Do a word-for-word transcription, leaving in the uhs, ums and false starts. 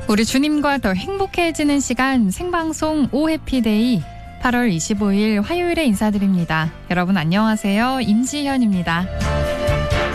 우리 주님과 더 행복해지는 시간 생방송 오 해피데이 팔월 이십오일 화요일에 인사드립니다. 여러분 안녕하세요. 임지현입니다.